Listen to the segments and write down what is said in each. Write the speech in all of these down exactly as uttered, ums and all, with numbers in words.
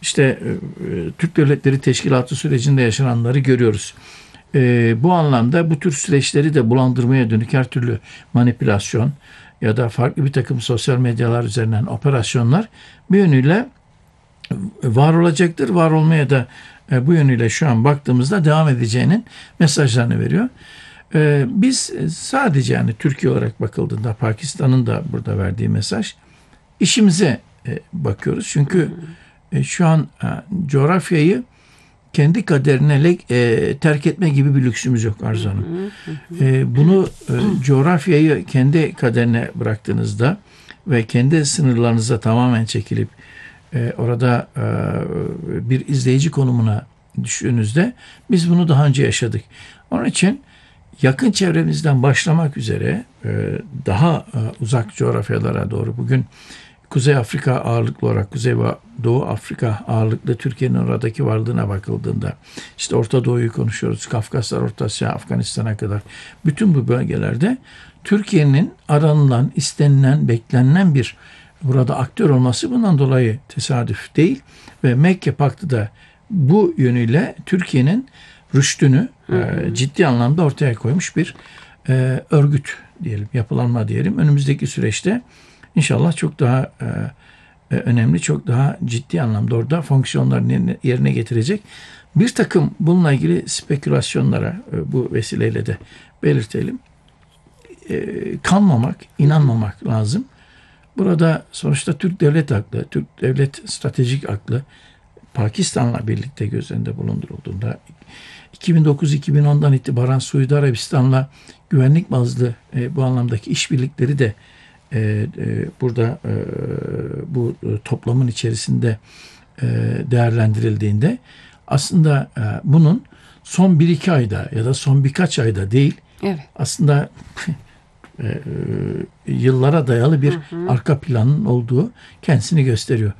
işte e, Türk Devletleri Teşkilatı sürecinde yaşananları görüyoruz. E, bu anlamda bu tür süreçleri de bulandırmaya dönük her türlü manipülasyon ya da farklı bir takım sosyal medyalar üzerinden operasyonlar bir yönüyle var olacaktır. Var olmaya da e, bu yönüyle şu an baktığımızda devam edeceğinin mesajlarını veriyor. E, biz sadece yani Türkiye olarak bakıldığında Pakistan'ın da burada verdiği mesaj, işimize e, bakıyoruz. Çünkü e, şu an e, coğrafyayı kendi kaderine e, terk etme gibi bir lüksümüz yok Arzu Hanım. E, bunu e, coğrafyayı kendi kaderine bıraktığınızda ve kendi sınırlarınıza tamamen çekilip e, orada e, bir izleyici konumuna düştüğünüzde biz bunu daha önce yaşadık. Onun için yakın çevremizden başlamak üzere e, daha e, uzak coğrafyalara doğru bugün Kuzey Afrika ağırlıklı olarak, Kuzey ve Doğu Afrika ağırlıklı Türkiye'nin oradaki varlığına bakıldığında, işte Orta Doğu'yu konuşuyoruz, Kafkaslar, Orta Asya, Afganistan'a kadar bütün bu bölgelerde Türkiye'nin aranılan, istenilen, beklenilen bir burada aktör olması bundan dolayı tesadüf değil ve Mekke Paktı da bu yönüyle Türkiye'nin rüştünü hı hı. E, ciddi anlamda ortaya koymuş bir e, örgüt diyelim, yapılanma diyelim. Önümüzdeki süreçte İnşallah çok daha e, önemli, çok daha ciddi anlamda orada fonksiyonlarını yerine, yerine getirecek. Bir takım bununla ilgili spekülasyonlara e, bu vesileyle de belirtelim. E, kanmamak, inanmamak lazım. Burada sonuçta Türk devlet aklı, Türk devlet stratejik aklı Pakistan'la birlikte göz önünde bulundurulduğunda iki bin dokuz iki bin ondan itibaren Suudi Arabistan'la güvenlik bazlı e, bu anlamdaki işbirlikleri de e, e, burada e, bu toplamın içerisinde e, değerlendirildiğinde aslında e, bunun son bir iki ayda ya da son birkaç ayda değil, evet. aslında e, yıllara dayalı bir hı hı. arka planın olduğu kendisini gösteriyor.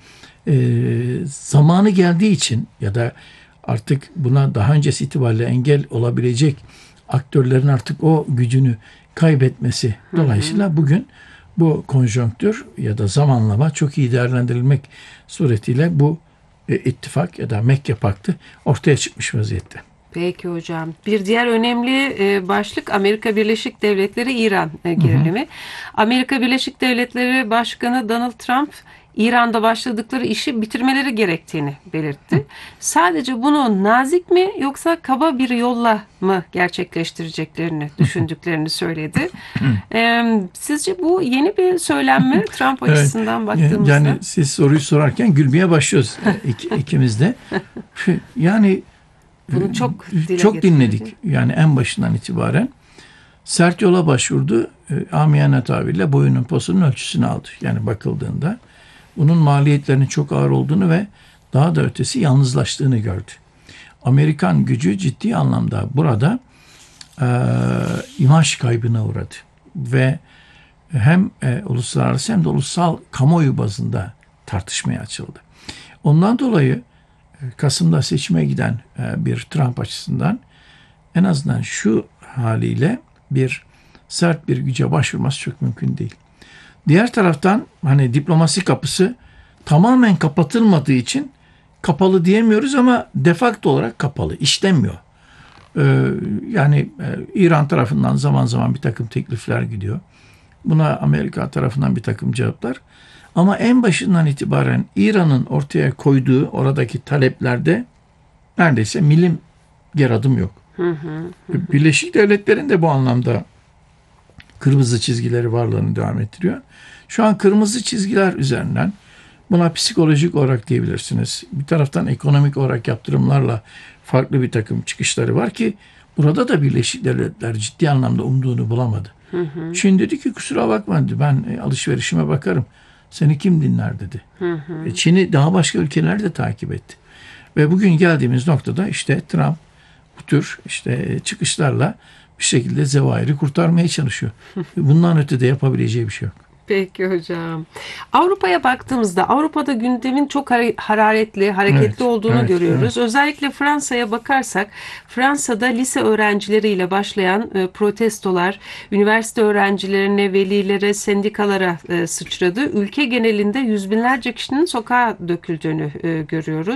E, zamanı geldiği için ya da artık buna daha öncesi itibariyle engel olabilecek aktörlerin artık o gücünü kaybetmesi hı hı. dolayısıyla bugün bu konjonktür ya da zamanlama çok iyi değerlendirilmek suretiyle bu e, ittifak ya da Mekke Paktı ortaya çıkmış vaziyette. Peki hocam. Bir diğer önemli e, başlık Amerika Birleşik Devletleri İran e, gerilimi. Hı hı. Amerika Birleşik Devletleri Başkanı Donald Trump İran'da başladıkları işi bitirmeleri gerektiğini belirtti. Hı. Sadece bunu nazik mi yoksa kaba bir yolla mı gerçekleştireceklerini düşündüklerini söyledi. Ee, sizce bu yeni bir söylem mi Trump açısından evet. baktığımızda? Yani siz soruyu sorarken gülmeye başlıyoruz İk, ikimiz de. Yani bunu çok çok dinledik. Yani en başından itibaren sert yola başvurdu. Amiyane tabirle boyunun posunun ölçüsünü aldı. Yani bakıldığında bunun maliyetlerinin çok ağır olduğunu ve daha da ötesi yalnızlaştığını gördü. Amerikan gücü ciddi anlamda burada e, imaj kaybına uğradı. Ve hem e, uluslararası hem de ulusal kamuoyu bazında tartışmaya açıldı. Ondan dolayı e, Kasım'da seçime giden e, bir Trump açısından en azından şu haliyle bir sert bir güce başvurması çok mümkün değil. Diğer taraftan hani diplomasi kapısı tamamen kapatılmadığı için kapalı diyemiyoruz ama de facto olarak kapalı, işlemiyor. Ee, yani e, İran tarafından zaman zaman bir takım teklifler gidiyor. Buna Amerika tarafından bir takım cevaplar. Ama en başından itibaren İran'ın ortaya koyduğu oradaki taleplerde neredeyse milim yer adım yok. Hı hı, hı. Birleşik Devletler'in de bu anlamda kırmızı çizgileri varlığını devam ettiriyor. Şu an kırmızı çizgiler üzerinden buna psikolojik olarak diyebilirsiniz. Bir taraftan ekonomik olarak yaptırımlarla farklı bir takım çıkışları var ki burada da Birleşik Devletler ciddi anlamda umduğunu bulamadı. Hı hı. Çin dedi ki kusura bakma dedi, ben e, alışverişime bakarım. Seni kim dinler dedi. Hı hı. E, Çin'i daha başka ülkeler de takip etti. Ve bugün geldiğimiz noktada işte Trump bu tür işte çıkışlarla bir şekilde zevairi kurtarmaya çalışıyor. Bundan öte de yapabileceği bir şey yok. Peki hocam. Avrupa'ya baktığımızda Avrupa'da gündemin çok hararetli, hareketli evet, olduğunu evet, görüyoruz. Evet. Özellikle Fransa'ya bakarsak Fransa'da lise öğrencileriyle başlayan e, protestolar üniversite öğrencilerine, velilere, sendikalara e, sıçradı. Ülke genelinde yüz binlerce kişinin sokağa döküldüğünü e, görüyoruz.